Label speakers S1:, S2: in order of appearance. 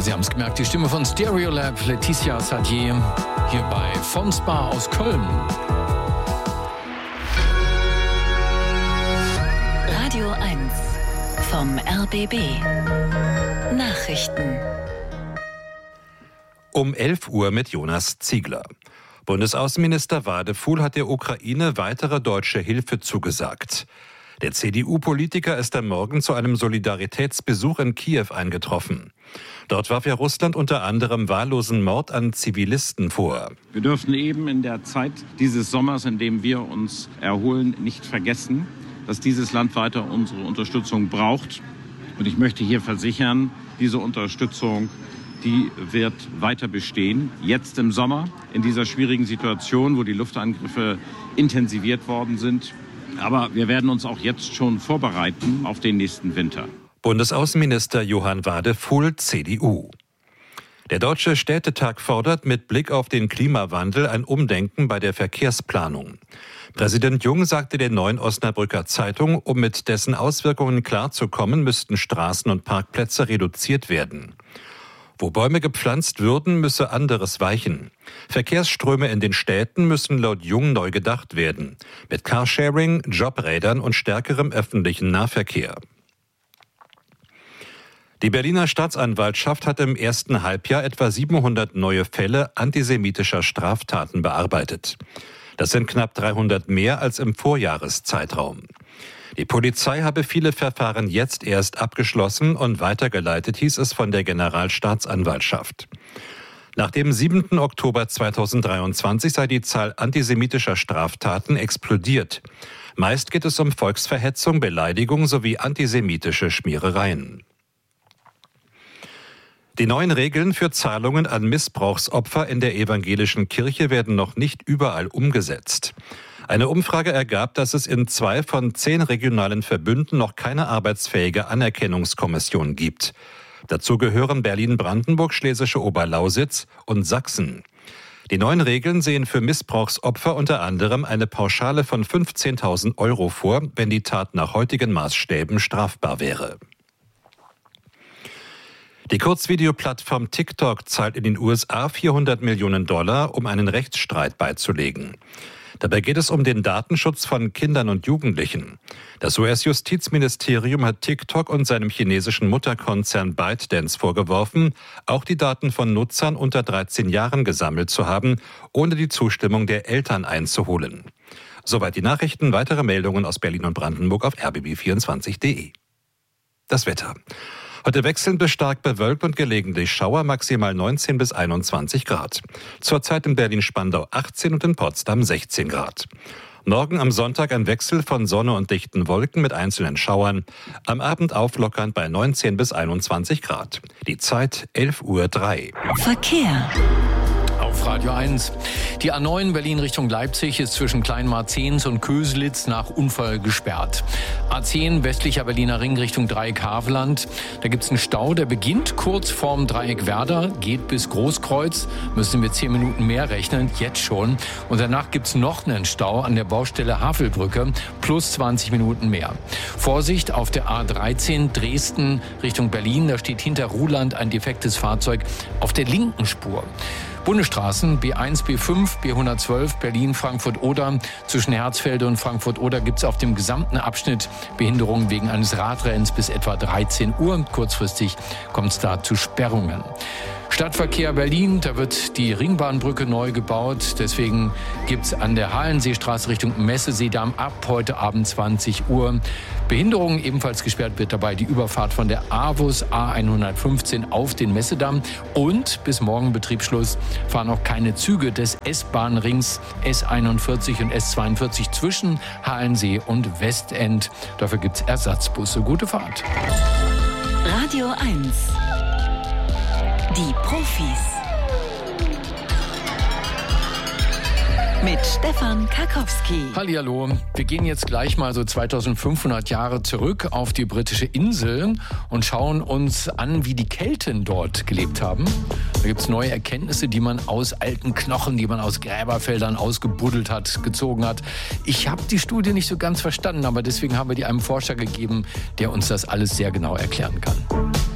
S1: Sie haben es gemerkt, die Stimme von Stereolab, Laetitia Sadier, hier bei Vom Spa aus Köln.
S2: Radio 1 vom RBB. Nachrichten.
S3: Um 11 Uhr mit Jonas Ziegler. Bundesaußenminister Wadefuhl hat der Ukraine weitere deutsche Hilfe zugesagt. Der CDU-Politiker ist am Morgen zu einem Solidaritätsbesuch in Kiew eingetroffen. Dort warf er Russland unter anderem wahllosen Mord an Zivilisten vor.
S4: Wir dürfen eben in der Zeit dieses Sommers, in dem wir uns erholen, nicht vergessen, dass dieses Land weiter unsere Unterstützung braucht. Und ich möchte hier versichern, diese Unterstützung, die wird weiter bestehen. Jetzt im Sommer, in dieser schwierigen Situation, wo die Luftangriffe intensiviert worden sind. Aber wir werden uns auch jetzt schon vorbereiten auf den nächsten Winter.
S3: Bundesaußenminister Johann Wadefuhl, CDU. Der Deutsche Städtetag fordert mit Blick auf den Klimawandel ein Umdenken bei der Verkehrsplanung. Präsident Jung sagte der Neuen Osnabrücker Zeitung, um mit dessen Auswirkungen klarzukommen, müssten Straßen und Parkplätze reduziert werden. Wo Bäume gepflanzt würden, müsse anderes weichen. Verkehrsströme in den Städten müssen laut Jung neu gedacht werden. Mit Carsharing, Jobrädern und stärkerem öffentlichen Nahverkehr. Die Berliner Staatsanwaltschaft hat im ersten Halbjahr etwa 700 neue Fälle antisemitischer Straftaten bearbeitet. Das sind knapp 300 mehr als im Vorjahreszeitraum. Die Polizei habe viele Verfahren jetzt erst abgeschlossen und weitergeleitet, hieß es von der Generalstaatsanwaltschaft. Nach dem 7. Oktober 2023 sei die Zahl antisemitischer Straftaten explodiert. Meist geht es um Volksverhetzung, Beleidigung sowie antisemitische Schmierereien. Die neuen Regeln für Zahlungen an Missbrauchsopfer in der evangelischen Kirche werden noch nicht überall umgesetzt. Eine Umfrage ergab, dass es in 2 von 10 regionalen Verbünden noch keine arbeitsfähige Anerkennungskommission gibt. Dazu gehören Berlin-Brandenburg, Schlesische Oberlausitz und Sachsen. Die neuen Regeln sehen für Missbrauchsopfer unter anderem eine Pauschale von 15.000 € vor, wenn die Tat nach heutigen Maßstäben strafbar wäre. Die Kurzvideoplattform TikTok zahlt in den USA $400 Millionen, um einen Rechtsstreit beizulegen. Dabei geht es um den Datenschutz von Kindern und Jugendlichen. Das US-Justizministerium hat TikTok und seinem chinesischen Mutterkonzern ByteDance vorgeworfen, auch die Daten von Nutzern unter 13 Jahren gesammelt zu haben, ohne die Zustimmung der Eltern einzuholen. Soweit die Nachrichten. Weitere Meldungen aus Berlin und Brandenburg auf rbb24.de. Das Wetter. Heute wechselnd bis stark bewölkt und gelegentlich Schauer, maximal 19 bis 21 Grad. Zurzeit in Berlin-Spandau 18 und in Potsdam 16 Grad. Morgen am Sonntag ein Wechsel von Sonne und dichten Wolken mit einzelnen Schauern. Am Abend auflockernd bei 19 bis 21 Grad. Die Zeit 11:03 Uhr.
S2: Verkehr.
S1: Auf Radio 1. Die A9 Berlin Richtung Leipzig ist zwischen Kleinmarzens und Köselitz nach Unfall gesperrt. A10 westlicher Berliner Ring Richtung Dreieck Havelland. Da gibt es einen Stau, der beginnt kurz vorm Dreieck Werder, geht bis Großkreuz. Müssen wir 10 Minuten mehr rechnen, jetzt schon. Und danach gibt es noch einen Stau an der Baustelle Havelbrücke, plus 20 Minuten mehr. Vorsicht auf der A13 Dresden Richtung Berlin. Da steht hinter Ruhland ein defektes Fahrzeug auf der linken Spur. Bundesstraßen B1, B5, B112, Berlin, Frankfurt-Oder. Zwischen Herzfelde und Frankfurt-Oder gibt es auf dem gesamten Abschnitt Behinderungen wegen eines Radrennens bis etwa 13 Uhr. Kurzfristig kommt es da zu Sperrungen. Stadtverkehr Berlin, da wird die Ringbahnbrücke neu gebaut. Deswegen gibt es an der Halenseestraße Richtung Messeseedamm ab heute Abend 20 Uhr Behinderungen. Ebenfalls gesperrt wird dabei die Überfahrt von der AWUS A115 auf den Messedamm. Und bis morgen Betriebsschluss fahren auch keine Züge des S-Bahn-Rings S41 und S42 zwischen Halensee und Westend. Dafür gibt es Ersatzbusse. Gute Fahrt.
S2: Radio 1. Die Profis. Mit Stefan Karkowski.
S1: Hallihallo. Wir gehen jetzt gleich mal so 2500 Jahre zurück auf die britische Insel und schauen uns an, wie die Kelten dort gelebt haben. Da gibt es neue Erkenntnisse, die man aus alten Knochen, die man aus Gräberfeldern ausgebuddelt hat, gezogen hat. Ich habe die Studie nicht so ganz verstanden, aber deswegen haben wir die einem Forscher gegeben, der uns das alles sehr genau erklären kann.